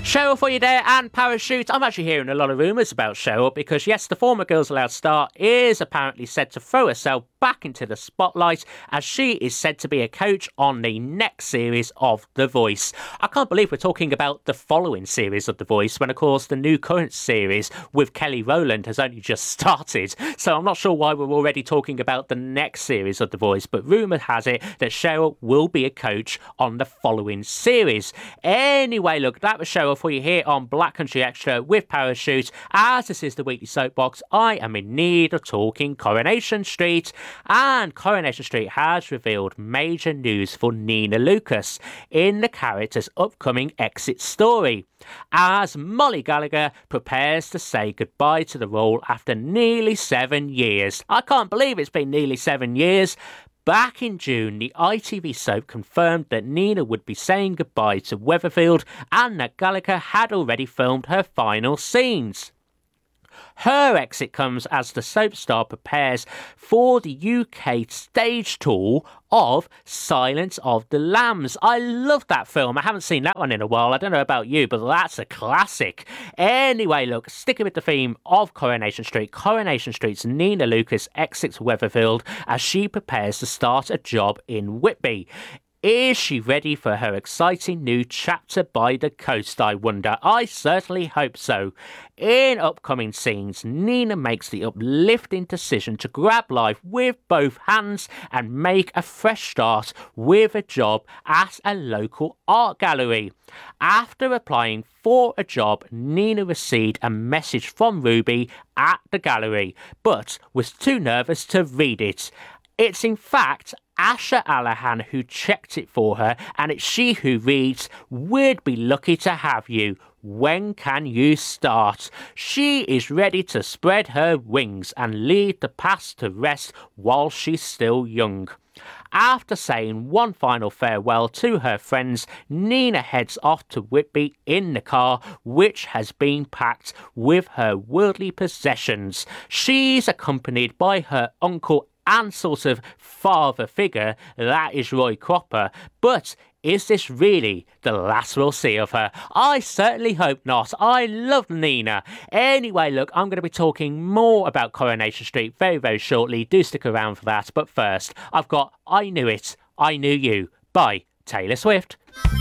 Cheryl for you there, and Parachute. I'm actually hearing a lot of rumours about Cheryl because, yes, the former Girls Aloud star is apparently said to throw herself back into the spotlight as she is said to be a coach on the next series of The Voice. I can't believe we're talking about the following series of The Voice when, of course, the new current series with Kelly Rowland has only just started. So I'm not sure why we're already talking about the next series of The Voice, but rumour has it that Cheryl will be a coach on the following series. Anyway, look, that was Cheryl for you here on Black Country Extra with Parachute. As this is the weekly soapbox, I am in need of talking Coronation Street, and Coronation Street has revealed major news for Nina Lucas in the character's upcoming exit story, as Molly Gallagher prepares to say goodbye to the role after nearly 7 years. I can't believe it's been nearly 7 years. Back in June, the ITV soap confirmed that Nina would be saying goodbye to Weatherfield and that Gallagher had already filmed her final scenes. Her exit comes as the soap star prepares for the UK stage tour of Silence of the Lambs. I love that film. I haven't seen that one in a while. I don't know about you, but that's a classic. Anyway, look, sticking with the theme of Coronation Street, Coronation Street's Nina Lucas exits Weatherfield as she prepares to start a job in Whitby. Is she ready for her exciting new chapter by the coast, I wonder? I certainly hope so. In upcoming scenes, Nina makes the uplifting decision to grab life with both hands and make a fresh start with a job at a local art gallery. After applying for a job, Nina received a message from Ruby at the gallery, but was too nervous to read it. It's in fact Asha Allahan who checked it for her, and it's she who reads, "We'd be lucky to have you. When can you start?" She is ready to spread her wings and leave the past to rest while she's still young. After saying one final farewell to her friends, Nina heads off to Whitby in the car, which has been packed with her worldly possessions. She's accompanied by her uncle and sort of father figure, that is Roy Cropper. But is this really the last we'll see of her? I certainly hope not. I love Nina. Anyway, look, I'm going to be talking more about Coronation Street very, very shortly. Do stick around for that. But first, I've got I Knew It, I Knew You by Taylor Swift.